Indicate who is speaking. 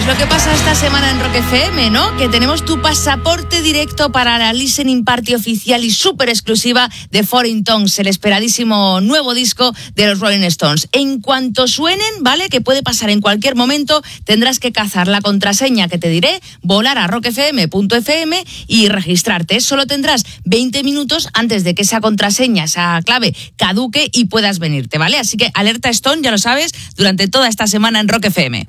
Speaker 1: lo que pasa esta semana en Rock FM, ¿no? Que tenemos tu pasaporte directo para la listening party oficial y súper exclusiva de Foreign Tongues, el esperadísimo nuevo disco de los Rolling Stones. En cuanto suenen, ¿vale? Que puede pasar en cualquier momento, tendrás que cazar la contraseña que te diré, volar a rockfm.fm y registrarte. Solo tendrás 20 minutos antes de que esa contraseña, esa clave, caduque y puedas venirte, ¿vale? Así que alerta Stone, ya lo sabes, durante toda esta semana en Rock FM.